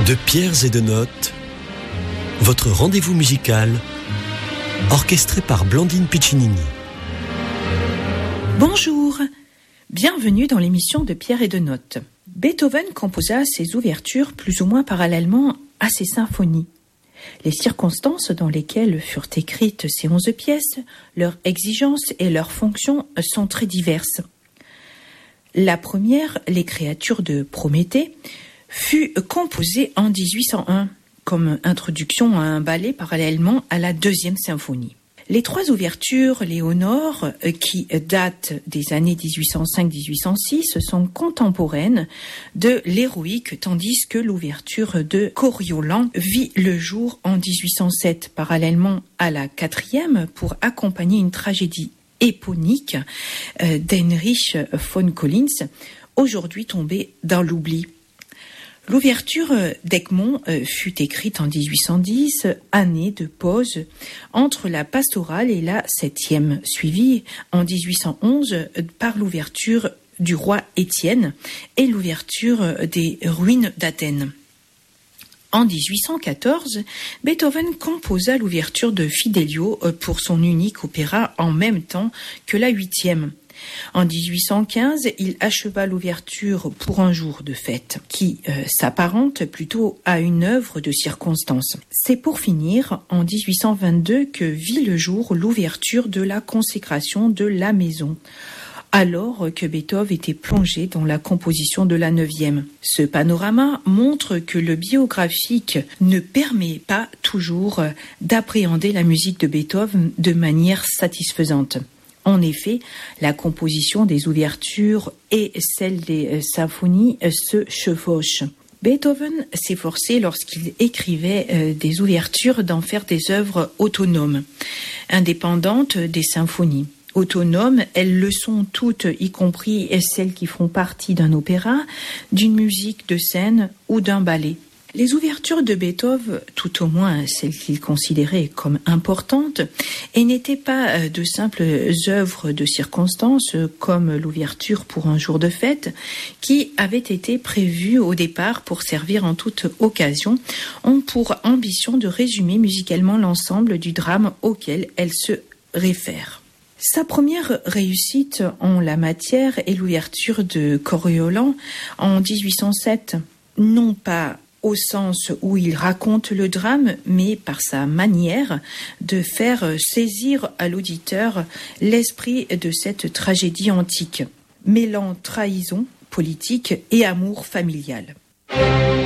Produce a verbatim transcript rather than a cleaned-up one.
De pierres et de notes, votre rendez-vous musical, orchestré par Blandine Piccinini. Bonjour, bienvenue dans l'émission de Pierres et de notes. Beethoven composa ses ouvertures plus ou moins parallèlement à ses symphonies. Les circonstances dans lesquelles furent écrites ces onze pièces, leurs exigences et leurs fonctions sont très diverses. La première, Les créatures de Prométhée, fut composée en dix-huit cent un comme introduction à un ballet parallèlement à la deuxième symphonie. Les trois ouvertures Léonore, qui datent des années dix-huit cent cinq à dix-huit cent six, sont contemporaines de l'héroïque, tandis que l'ouverture de Coriolan vit le jour en dix-huit cent sept, parallèlement à la quatrième, pour accompagner une tragédie éponique euh, d'Heinrich von Collins, aujourd'hui tombée dans l'oubli. L'ouverture d'Egmont fut écrite en dix-huit cent dix, année de pause entre la pastorale et la septième, suivie en dix-huit cent onze par l'ouverture du roi Étienne et l'ouverture des ruines d'Athènes. En dix-huit cent quatorze, Beethoven composa l'ouverture de Fidelio pour son unique opéra en même temps que la huitième. En dix-huit cent quinze, il acheva l'ouverture pour un jour de fête, qui euh, s'apparente plutôt à une œuvre de circonstance. C'est pour finir, en dix-huit cent vingt-deux, que vit le jour l'ouverture de la consécration de la maison, alors que Beethoven était plongé dans la composition de la neuvième. Ce panorama montre que le biographique ne permet pas toujours d'appréhender la musique de Beethoven de manière satisfaisante. En effet, la composition des ouvertures et celle des symphonies se chevauchent. Beethoven s'efforçait lorsqu'il écrivait euh, des ouvertures d'en faire des œuvres autonomes, indépendantes des symphonies. Autonomes, elles le sont toutes, y compris celles qui font partie d'un opéra, d'une musique de scène ou d'un ballet. Les ouvertures de Beethoven, tout au moins celles qu'il considérait comme importantes, et n'étaient pas de simples œuvres de circonstance comme l'ouverture pour un jour de fête, qui avait été prévue au départ pour servir en toute occasion, ont pour ambition de résumer musicalement l'ensemble du drame auquel elles se réfèrent. Sa première réussite en la matière est l'ouverture de Coriolan en dix-huit cent sept, non pas au sens où il raconte le drame, mais par sa manière de faire saisir à l'auditeur l'esprit de cette tragédie antique, mêlant trahison politique et amour familial.